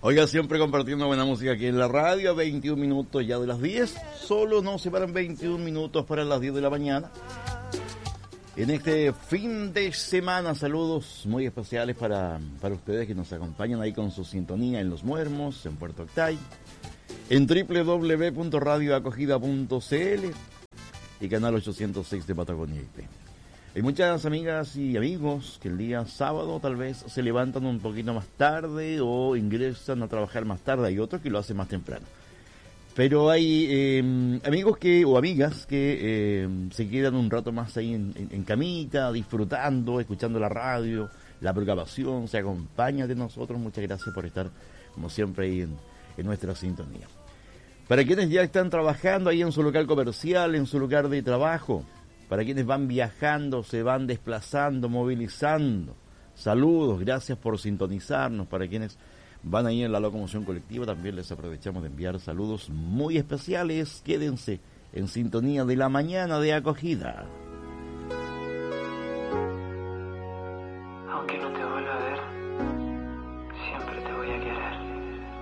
Oiga, siempre compartiendo buena música aquí en la radio, 21 minutos ya de las 10. Solo nos separan 21 minutos para las 10 de la mañana. En este fin de semana, saludos muy especiales para ustedes que nos acompañan ahí con su sintonía en Los Muermos, en Puerto Octay, en www.radioacogida.cl y canal 806 de Patagonia IP. Hay muchas amigas y amigos que el día sábado tal vez se levantan un poquito más tarde o ingresan a trabajar más tarde. Hay otros que lo hacen más temprano. Pero hay amigos o amigas que se quedan un rato más ahí en camita, disfrutando, escuchando la radio, la programación, se acompaña de nosotros. Muchas gracias por estar, como siempre, ahí en nuestra sintonía. Para quienes ya están trabajando ahí en su local comercial, en su lugar de trabajo, para quienes van viajando, se van desplazando, movilizando, saludos, gracias por sintonizarnos. Para quienes van ahí en la locomoción colectiva, también les aprovechamos de enviar saludos muy especiales. Quédense en sintonía de la mañana de acogida. Aunque no te vuelva a ver,